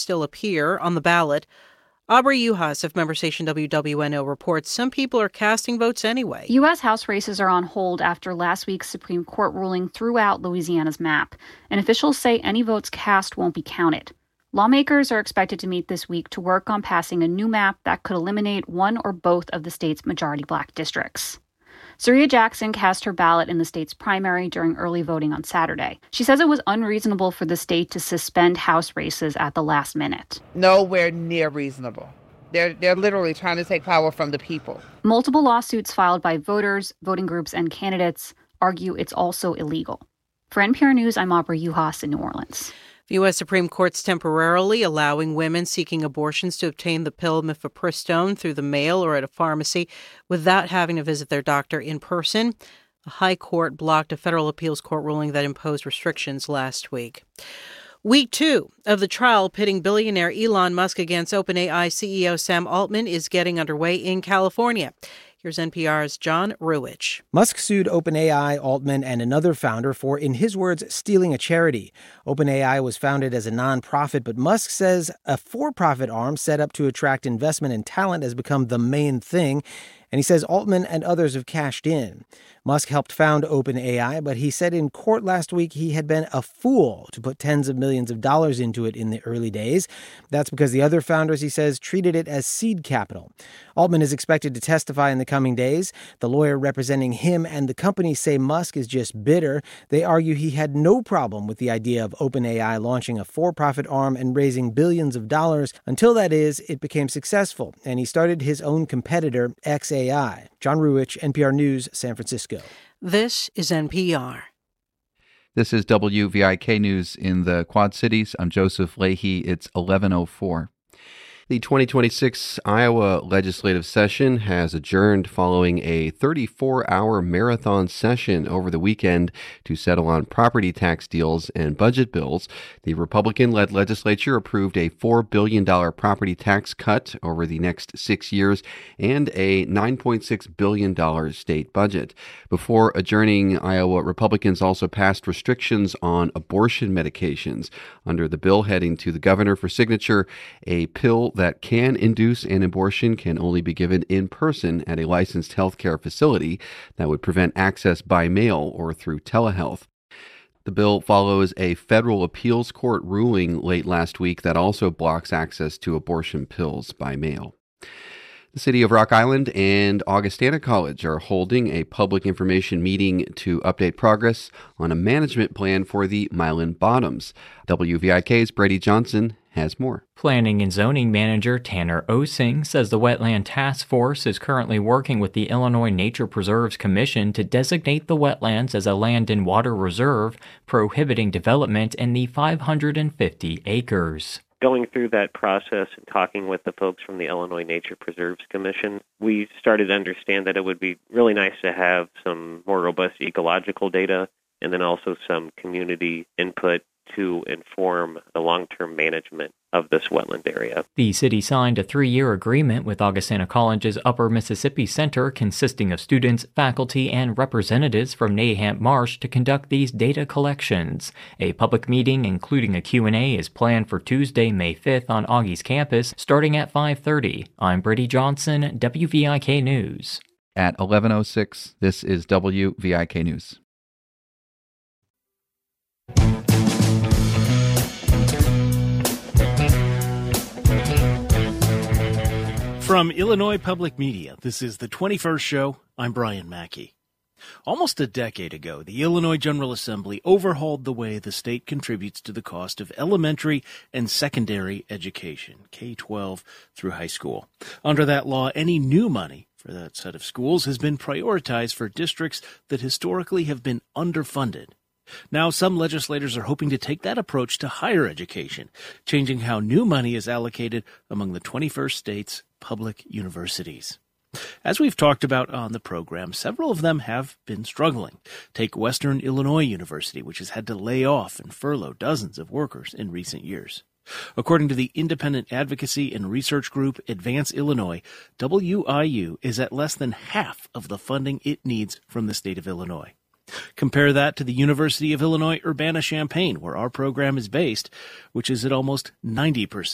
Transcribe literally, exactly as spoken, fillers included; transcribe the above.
still appear on the ballot. Aubrey Uhas of member station W W N O reports some people are casting votes anyway. U S. House races are on hold after last week's Supreme Court ruling threw out Louisiana's map, and officials say any votes cast won't be counted. Lawmakers are expected to meet this week to work on passing a new map that could eliminate one or both of the state's majority black districts. Saria Jackson cast her ballot in the state's primary during early voting on Saturday. She says it was unreasonable for the state to suspend House races at the last minute. Nowhere near reasonable. They're, they're literally trying to take power from the people. Multiple lawsuits filed by voters, voting groups, and candidates argue it's also illegal. For N P R News, I'm Aubrey Uhas in New Orleans. The U S. Supreme Court's temporarily allowing women seeking abortions to obtain the pill mifepristone through the mail or at a pharmacy without having to visit their doctor in person. The High Court blocked a federal appeals court ruling that imposed restrictions last week. Week two of the trial pitting billionaire Elon Musk against OpenAI C E O Sam Altman is getting underway in California. Here's N P R's John Ruwitch. Musk sued OpenAI, Altman, and another founder for, in his words, stealing a charity. OpenAI was founded as a nonprofit, but Musk says a for-profit arm set up to attract investment and talent has become the main thing. And he says Altman and others have cashed in. Musk helped found OpenAI, but he said in court last week he had been a fool to put tens of millions of dollars into it in the early days. That's because the other founders, he says, treated it as seed capital. Altman is expected to testify in the coming days. The lawyer representing him and the company say Musk is just bitter. They argue he had no problem with the idea of OpenAI launching a for-profit arm and raising billions of dollars until, that is, it became successful, and he started his own competitor, X A I. John Ruwitch, N P R News, San Francisco. This is N P R. This is W V I K News in the Quad Cities. I'm Joseph Leahy. It's eleven oh four. The twenty twenty-six Iowa legislative session has adjourned following a thirty-four hour marathon session over the weekend to settle on property tax deals and budget bills. The Republican-led legislature approved a four billion dollars property tax cut over the next six years and a nine point six billion dollars state budget. Before adjourning, Iowa Republicans also passed restrictions on abortion medications. Under the bill heading to the governor for signature, a pill that can induce an abortion can only be given in person at a licensed healthcare facility that would prevent access by mail or through telehealth. The bill follows a federal appeals court ruling late last week that also blocks access to abortion pills by mail. The city of Rock Island and Augustana College are holding a public information meeting to update progress on a management plan for the Milan Bottoms. W V I K's Brady Johnson has more. Planning and Zoning Manager Tanner Osing says the Wetland Task Force is currently working with the Illinois Nature Preserves Commission to designate the wetlands as a land and water reserve, prohibiting development in the five hundred fifty acres. Going through that process and talking with the folks from the Illinois Nature Preserves Commission, we started to understand that it would be really nice to have some more robust ecological data and then also some community input to inform the long-term management of this wetland area. The city signed a three-year agreement with Augustana College's Upper Mississippi Center consisting of students, faculty, and representatives from Nahant Marsh to conduct these data collections. A public meeting, including a Q and A, is planned for Tuesday, May fifth on Augie's campus, starting at five thirty. I'm Brady Johnson, W V I K News. At eleven oh six, this is W V I K News. From Illinois Public Media, this is the twenty-first show. I'm Brian Mackey. Almost a decade ago, the Illinois General Assembly overhauled the way the state contributes to the cost of elementary and secondary education, K twelve through high school. Under that law, any new money for that set of schools has been prioritized for districts that historically have been underfunded. Now, some legislators are hoping to take that approach to higher education, changing how new money is allocated among the twenty-first state's public universities. As we've talked about on the program, several of them have been struggling. Take Western Illinois University, which has had to lay off and furlough dozens of workers in recent years. According to the independent advocacy and research group Advance Illinois, W I U is at less than half of the funding it needs from the state of Illinois. Compare that to the University of Illinois Urbana-Champaign, where our program is based, which is at almost ninety percent